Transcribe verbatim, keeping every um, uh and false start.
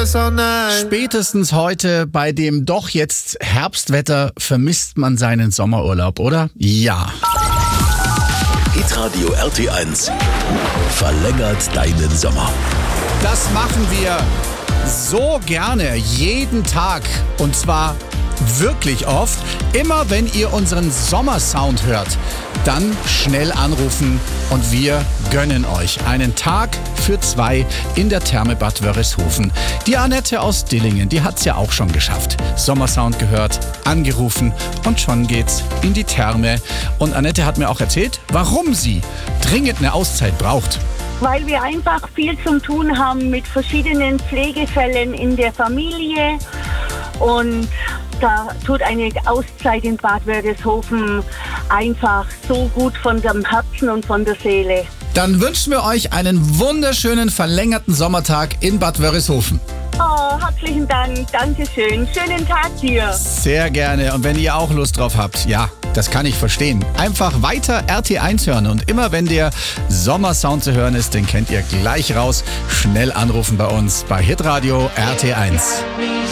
yes or nein. Spätestens heute bei dem doch jetzt Herbstwetter vermisst man seinen Sommerurlaub, oder? Ja. Hitradio R T eins verlängert deinen Sommer. Das machen wir so gerne, jeden Tag. Und zwar wirklich oft. Immer wenn ihr unseren Sommersound hört, dann schnell anrufen und wir gönnen euch einen Tag für zwei in der Therme Bad Wörishofen. Die Annette aus Dillingen, die hat's ja auch schon geschafft. Sommersound gehört, angerufen und schon geht's in die Therme. Und Annette hat mir auch erzählt, warum sie dringend eine Auszeit braucht. Weil wir einfach viel zu tun haben mit verschiedenen Pflegefällen in der Familie und da tut eine Auszeit in Bad Wörishofen einfach so gut von dem Herzen und von der Seele. Dann wünschen wir euch einen wunderschönen verlängerten Sommertag in Bad Wörishofen. Oh, herzlichen Dank, Dankeschön. Schönen Tag dir. Sehr gerne. Und wenn ihr auch Lust drauf habt, ja, das kann ich verstehen. Einfach weiter R T eins hören und immer wenn der Sommersound zu hören ist, den kennt ihr gleich raus. Schnell anrufen bei uns bei Hitradio R T eins.